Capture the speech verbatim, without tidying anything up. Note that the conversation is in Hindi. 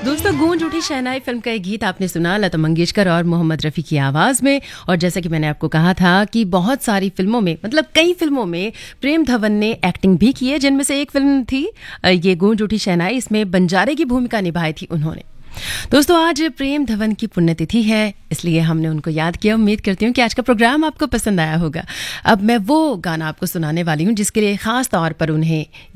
दोस्तों, गूंज उठी शहनाई फिल्म का एक गीत आपने सुना, लता मंगेशकर और मोहम्मद रफ़ी की आवाज़ में। और जैसा कि मैंने आपको कहा था कि बहुत सारी फिल्मों में, मतलब कई फिल्मों में प्रेम धवन ने एक्टिंग भी की है, जिनमें से एक फिल्म थी ये गूंज उठी शहनाई। इसमें बंजारे की भूमिका निभाई थी उन्होंने। दोस्तों, आज प्रेम धवन की पुण्यतिथि है, इसलिए हमने उनको याद किया। उम्मीद करती हूँ कि आज का प्रोग्राम आपको पसंद आया होगा। अब मैं वो गाना आपको सुनाने वाली हूँ जिसके लिए ख़ास तौर पर उन्हें